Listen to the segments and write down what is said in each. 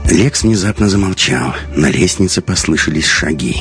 Лекс внезапно замолчал. На лестнице послышались шаги.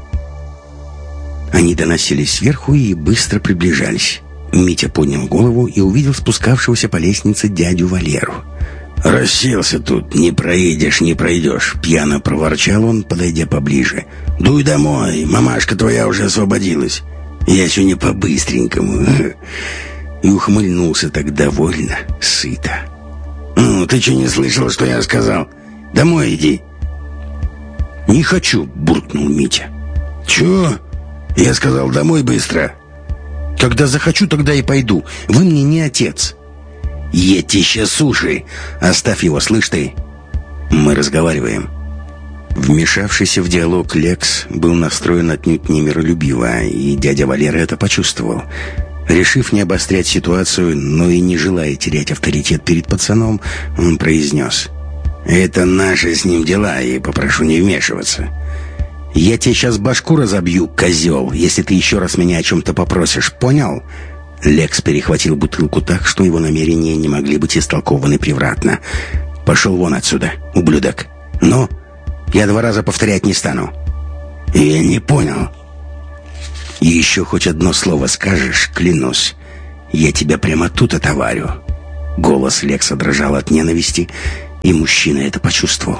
Они доносились сверху и быстро приближались. Митя поднял голову и увидел спускавшегося по лестнице дядю Валеру. «Расселся тут, не проедешь, не пройдешь», — пьяно проворчал он, подойдя поближе. «Дуй домой, мамашка твоя уже освободилась. Я сегодня по-быстренькому». И ухмыльнулся так довольно, сыто. «Ну, ты что, не слышал, что я сказал? Домой иди». «Не хочу», — буркнул Митя. «Чё? Я сказал, домой быстро». «Когда захочу, тогда и пойду. Вы мне не отец». «Едь еще суши! Оставь его, слышь ты! Мы разговариваем». Вмешавшийся в диалог Лекс был настроен отнюдь не миролюбиво, и дядя Валера это почувствовал. Решив не обострять ситуацию, но и не желая терять авторитет перед пацаном, он произнес: «Это наши с ним дела, и попрошу не вмешиваться. Я тебе сейчас башку разобью, козел, если ты еще раз меня о чем-то попросишь, понял?» Лекс перехватил бутылку так, что его намерения не могли быть истолкованы превратно. «Пошел вон отсюда, ублюдок. Ну, я 2 раза повторять не стану». «Я не понял». «Еще хоть одно слово скажешь, клянусь, я тебя прямо тут отоварю». Голос Лекса дрожал от ненависти, и мужчина это почувствовал.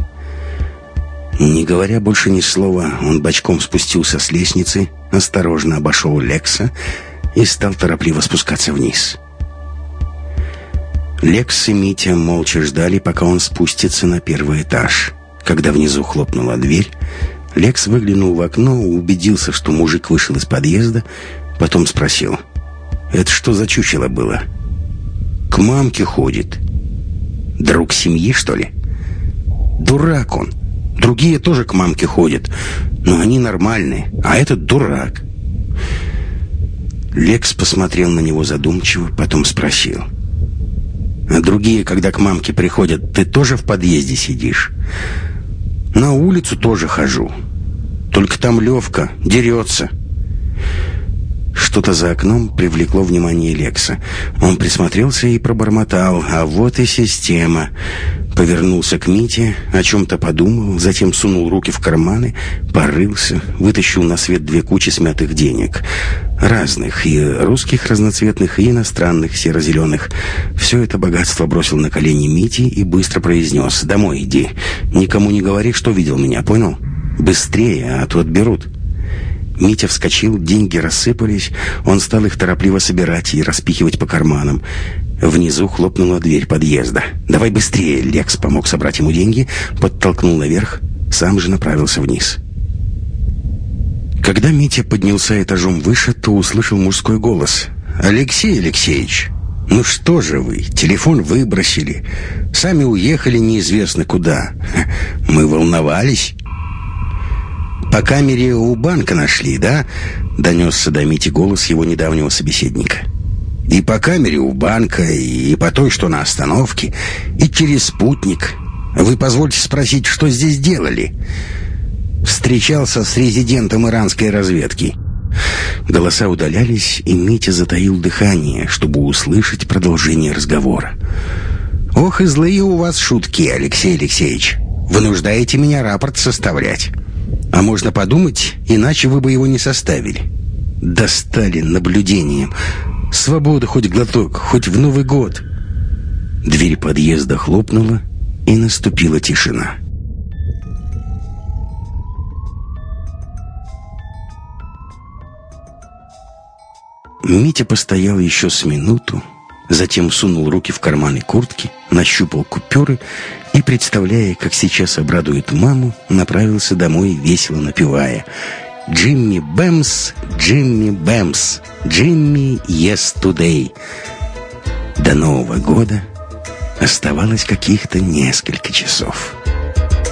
Не говоря больше ни слова, он бочком спустился с лестницы, осторожно обошел Лекса и стал торопливо спускаться вниз. Лекс и Митя молча ждали, пока он спустится на 1-й этаж. Когда внизу хлопнула дверь, Лекс выглянул в окно, убедился, что мужик вышел из подъезда, потом спросил: «Это что за чучело было?» «К мамке ходит». «Друг семьи, что ли?» «Дурак он. Другие тоже к мамке ходят, но они нормальные, а этот дурак». Лекс посмотрел на него задумчиво, потом спросил: «А другие, когда к мамке приходят, ты тоже в подъезде сидишь?» «На улицу тоже хожу. Только там Левка дерется». Что-то за окном привлекло внимание Лекса. Он присмотрелся и пробормотал: «А вот и система». Повернулся к Мите, о чем-то подумал, затем сунул руки в карманы, порылся, вытащил на свет 2 кучи смятых денег. Разных, и русских разноцветных, и иностранных, серо-зеленых. Все это богатство бросил на колени Мити и быстро произнес: «Домой иди. Никому не говори, что видел меня, понял? Быстрее, а то отберут». Митя вскочил, деньги рассыпались, он стал их торопливо собирать и распихивать по карманам. Внизу хлопнула дверь подъезда. «Давай быстрее!» — Лекс помог собрать ему деньги, подтолкнул наверх, сам же направился вниз. Когда Митя поднялся этажом выше, то услышал мужской голос: «Алексей Алексеевич, ну что же вы, телефон выбросили, сами уехали неизвестно куда. Мы волновались». «По камере у банка нашли, да?» — донесся до Мити голос его недавнего собеседника. «И по камере у банка, и по той, что на остановке, и через спутник. Вы позвольте спросить, что здесь делали?» «Встречался с резидентом иранской разведки». Голоса удалялись, и Митя затаил дыхание, чтобы услышать продолжение разговора. «Ох, и злые у вас шутки, Алексей Алексеевич. Вынуждаете меня рапорт составлять. А можно подумать, иначе вы бы его не составили. Достали наблюдением. Свобода хоть глоток, хоть в Новый год». Дверь подъезда хлопнула, и наступила тишина. Митя постоял еще с минуту, затем сунул руки в карманы куртки, нащупал купюры и, представляя, как сейчас обрадует маму, направился домой, весело напевая: «Джимми Бэмс, Джимми Бэмс, Джимми Yesterday». До Нового года оставалось каких-то несколько часов.